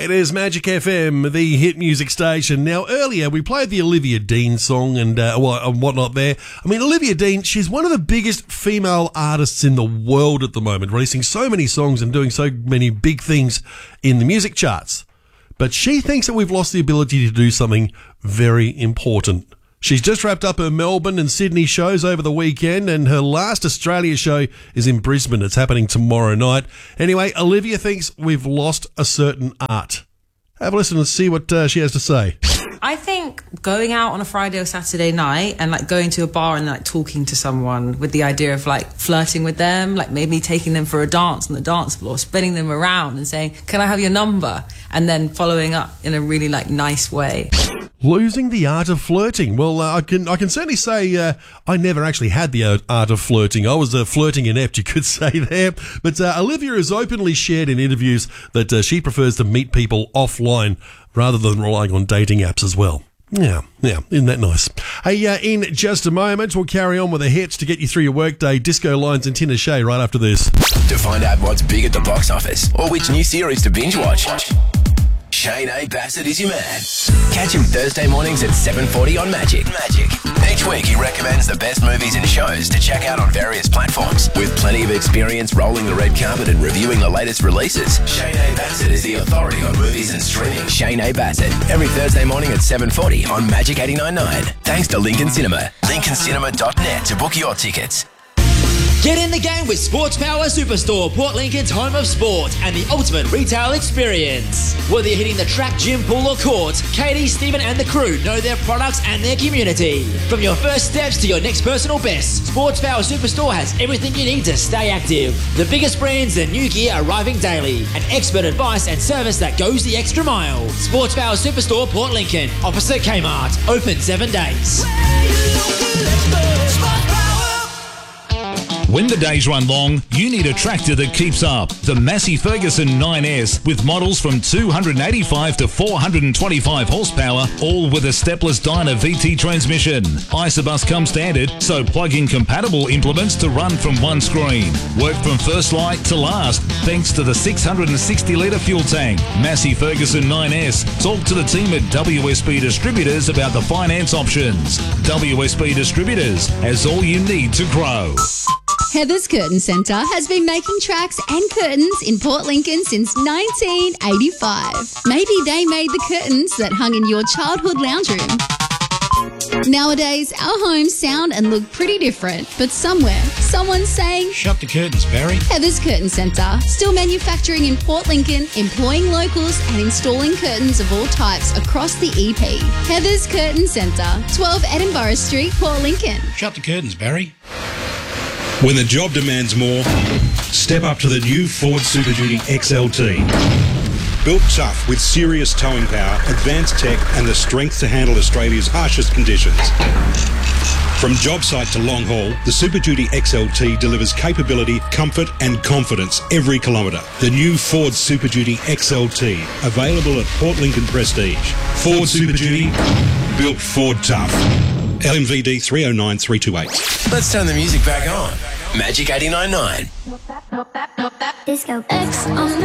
It is Magic FM, the hit music station. Now, earlier we played the Olivia Dean song and whatnot there. I mean, Olivia Dean, she's one of the biggest female artists in the world at the moment, releasing so many songs and doing so many big things in the music charts. But she thinks that we've lost the ability to do something very important. She's just wrapped up her Melbourne and Sydney shows over the weekend, and her last Australia show is in Brisbane. It's happening tomorrow night. Anyway, Olivia thinks we've lost a certain art. Have a listen and see what she has to say. I think going out on a Friday or Saturday night and like going to a bar and like talking to someone with the idea of like flirting with them, like maybe taking them for a dance on the dance floor, spinning them around and saying, "Can I have your number?" and then following up in a really like nice way. Losing the art of flirting. Well, I can certainly say I never actually had the art of flirting. I was flirting inept, you could say there. But Olivia has openly shared in interviews that she prefers to meet people offline rather than relying on dating apps as well. Yeah, isn't that nice? Hey, in just a moment, we'll carry on with the hits to get you through your workday. Disco Lines and Tina Shea right after this. To find out what's big at the box office or which new series to binge watch, Shane A. Bassett is your man. Catch him Thursday mornings at 7:40 on Magic. Each week he recommends the best movies and shows to check out on various platforms. With plenty of experience rolling the red carpet and reviewing the latest releases, Shane A. Bassett is the authority on movies and streaming. Shane A. Bassett, every Thursday morning at 7:40 on Magic 89.9. Thanks to Lincoln Cinema. LincolnCinema.net to book your tickets. Get in the game with Sports Power Superstore, Port Lincoln's home of sport and the ultimate retail experience. Whether you're hitting the track, gym, pool or court, Katie, Stephen and the crew know their products and their community. From your first steps to your next personal best, Sports Power Superstore has everything you need to stay active. The biggest brands and new gear arriving daily, and expert advice and service that goes the extra mile. Sports Power Superstore, Port Lincoln, opposite Kmart, open 7 days. When the days run long, you need a tractor that keeps up. The Massey Ferguson 9S with models from 285 to 425 horsepower, all with a stepless Dyna VT transmission. Isobus comes standard, so plug-in compatible implements to run from one screen. Work from first light to last, thanks to the 660-litre fuel tank. Massey Ferguson 9S. Talk to the team at WSB Distributors about the finance options. WSB Distributors has all you need to grow. Heather's Curtain Centre has been making tracks and curtains in Port Lincoln since 1985. Maybe they made the curtains that hung in your childhood lounge room. Nowadays, our homes sound and look pretty different, but somewhere, someone's saying, "Shut the curtains, Barry." Heather's Curtain Centre, still manufacturing in Port Lincoln, employing locals and installing curtains of all types across the EP. Heather's Curtain Centre, 12 Edinburgh Street, Port Lincoln. Shut the curtains, Barry. When the job demands more, step up to the new Ford Super Duty XLT. Built tough with serious towing power, advanced tech and the strength to handle Australia's harshest conditions. From job site to long haul, the Super Duty XLT delivers capability, comfort and confidence every kilometre. The new Ford Super Duty XLT, available at Port Lincoln Prestige. Ford Super Duty, built Ford tough. LMVD 309328. Let's turn the music back on. Magic 89.9. Disco X on